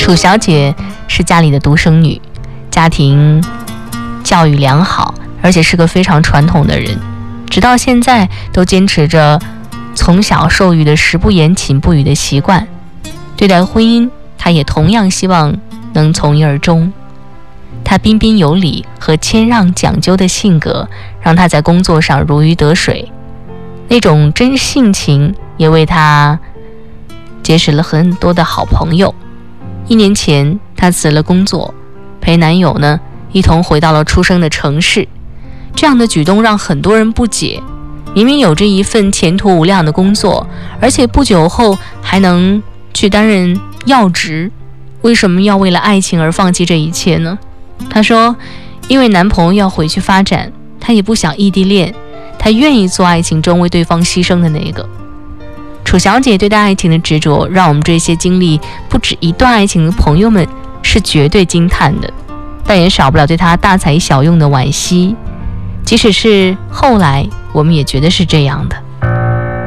楚小姐是家里的独生女，家庭教育良好，而且是个非常传统的人，直到现在都坚持着从小受育的食不言寝不语的习惯。对待婚姻，她也同样希望能从一而终。她彬彬有礼和谦让讲究的性格，让她在工作上如鱼得水。那种真性情也为她结识了很多的好朋友。1年前，她辞了工作，陪男友呢一同回到了出生的城市。这样的举动让很多人不解，明明有着一份前途无量的工作，而且不久后还能去担任要职，为什么要为了爱情而放弃这一切呢？她说，因为男朋友要回去发展，她也不想异地恋，她愿意做爱情中为对方牺牲的那个。楚小姐对待爱情的执着，让我们这些经历不止一段爱情的朋友们是绝对惊叹的，但也少不了对她大材小用的惋惜。即使是后来，我们也觉得是这样的。